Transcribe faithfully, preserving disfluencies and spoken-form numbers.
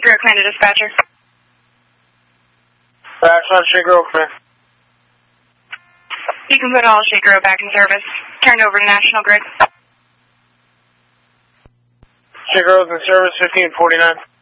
Rio Command to dispatcher. Backshot Shigro, clear. You can put all Shigro back in service. Turned over to National Grid. Shigro's in service, fifteen forty-nine.